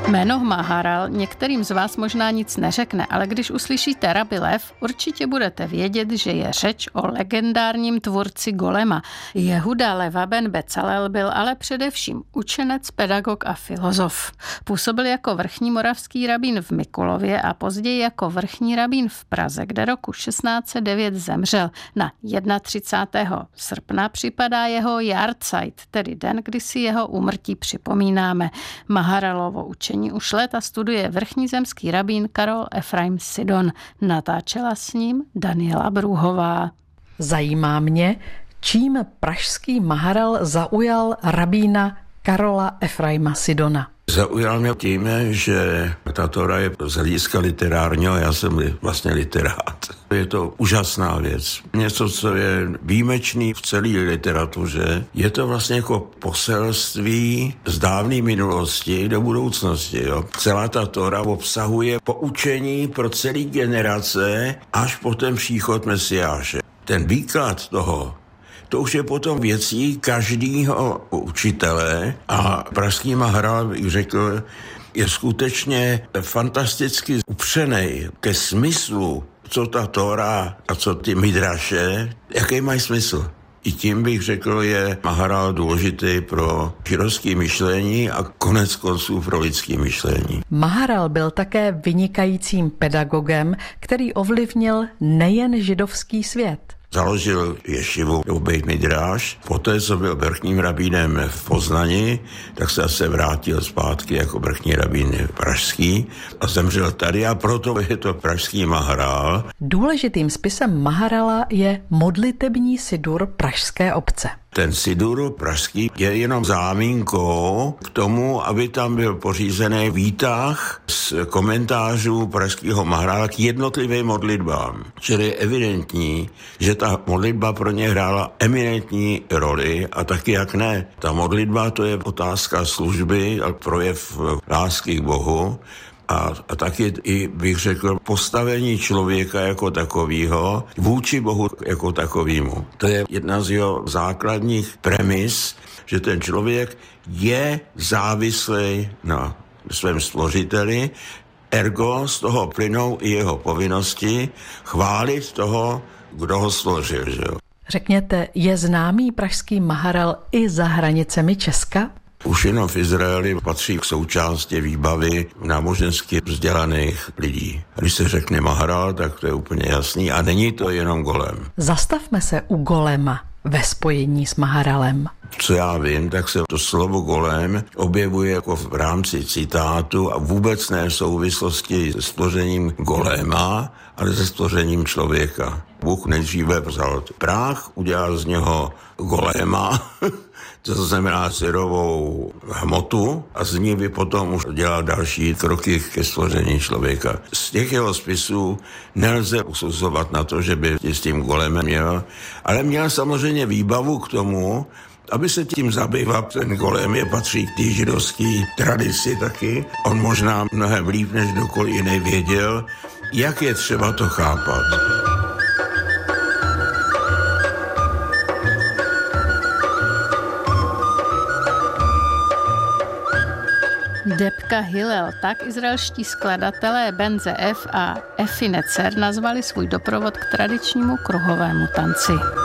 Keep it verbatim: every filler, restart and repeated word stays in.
Jméno Maharal některým z vás možná nic neřekne, ale když uslyšíte Rabbi Lev, určitě budete vědět, že je řeč o legendárním tvůrci golema. Jehuda Leva ben Becalel byl ale především učenec, pedagog a filozof. Působil jako vrchní moravský rabín v Mikulově a později jako vrchní rabín v Praze, kde roku šestnáct set devět zemřel. Na třicátého prvního srpna připadá jeho Jahrzeit, tedy den, kdy si jeho úmrtí připomínáme. Maharalovo učení už léta studuje vrchní zemský rabín Karol Efraim Sidon. Natáčela s ním Daniela Brůhová. Zajímá mě, čím pražský Maharal zaujal rabína Karola Efraima Sidona. Zaujal mě tím, že ta Tóra je z hlediska literárního, já jsem vlastně literát. Je to úžasná věc. Něco, co je výjimečný v celé literatuře. Je to vlastně jako poselství z dávné minulosti do budoucnosti. Jo. Celá ta Tóra obsahuje poučení pro celé generace až po ten příchod Mesiáše. Ten výklad toho, to už je potom věcí každého učitele a pražský Maharal, bych řekl, je skutečně fantasticky upřenej ke smyslu, co ta Tóra a co ty midraše, jaký mají smysl. I tím bych řekl, je Maharal důležitý pro židovské myšlení a konec konců pro lidské myšlení. Maharal byl také vynikajícím pedagogem, který ovlivnil nejen židovský svět. Založil ješivu do Bejt Midráš. Poté, co byl vrchním rabínem v Poznani, tak se zase vrátil zpátky jako vrchní rabín pražský a zemřel tady a proto je to pražský Maharal. Důležitým spisem Maharala je modlitební sidur pražské obce. Ten sidur pražský je jenom zámínkou k tomu, aby tam byl pořízený výtah z komentářů pražského Maharala k jednotlivým modlitbám. Čili je evidentní, že ta modlitba pro ně hrála eminentní roli a taky jak ne. Ta modlitba to je otázka služby a projev lásky k Bohu. A, a taky i bych řekl postavení člověka jako takového vůči Bohu jako takovému. To je jedna z jeho základních premis, že ten člověk je závislý na svém stvořiteli, ergo z toho plynou i jeho povinnosti chválit toho, kdo ho stvořil. Že jo? Řekněte, je známý pražský Maharal i za hranicemi Česka? Už jenom v Izraeli patří k součásti výbavy nábožensky vzdělaných lidí. Když se řekne Maharal, tak to je úplně jasný a není to jenom golem. Zastavme se u golema ve spojení s Maharalem. Co já vím, tak se to slovo golem objevuje jako v rámci citátu a vůbec ne v souvislosti se stvořením goléma, ale se stvořením člověka. Bůh nejdříve vzal prach, udělal z něho goléma, to znamená syrovou hmotu a z ní by potom už dělal další kroky ke stvoření člověka. Z těch jeho spisů nelze usuzovat na to, že by s tím golemem měl, ale měl samozřejmě výbavu k tomu, aby se tím zabýval. Ten golem je patří k té židovské tradici taky. On možná mnohem líp než kdokoliv jiný věděl, jak je třeba to chápat. Debka Hillel, tak izraelští skladatelé Ben Ze'ev a Efi Necer nazvali svůj doprovod k tradičnímu kruhovému tanci.